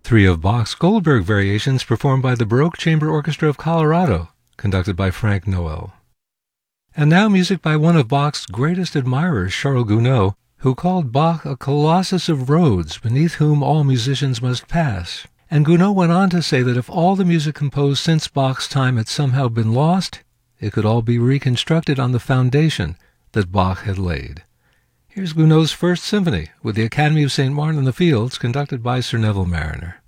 three of Bach's Goldberg variations performed by the Baroque Chamber Orchestra of Colorado, conducted by Frank Noel. And now music by one of Bach's greatest admirers, Charles Gounod, who called Bach a colossus of Rhodes beneath whom all musicians must pass. And Gounod went on to say that if all the music composed since Bach's time had somehow been lost, it could all be reconstructed on the foundation that Bach had laid. Here's Gounod's First Symphony with the Academy of St. Martin in the Fields, conducted by Sir Neville Marriner.